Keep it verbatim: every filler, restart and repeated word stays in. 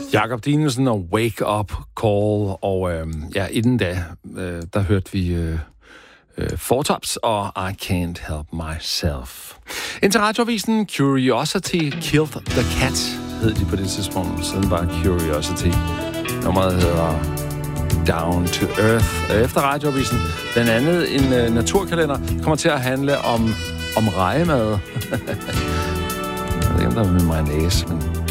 Jakob Dinesen og Wake Up Call, og øh, ja, inden da, øh, der hørte vi øh, øh, Four Tops og I Can't Help Myself. Indtil radioavisen Curiosity Killed the Cat, hed de på det tidspunkt, siden bare Curiosity. Nummeret hedder Down to Earth. Efter radioavisen, blandt andet en øh, naturkalender, kommer til at handle om, om rejemad. Jeg ved ikke, om der er med mayonnaise, men